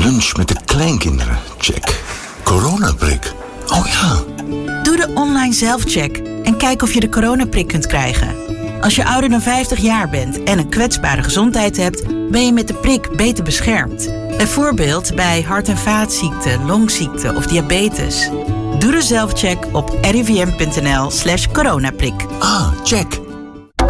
Lunch met de kleinkinderen, check. Coronaprik, oh ja. Doe de online zelfcheck en kijk of je de coronaprik kunt krijgen. Als je ouder dan 50 jaar bent en een kwetsbare gezondheid hebt, ben je met de prik beter beschermd. Bijvoorbeeld bij hart- en vaatziekten, longziekten of diabetes. Doe de zelfcheck op rivm.nl/coronaprik. Ah, check.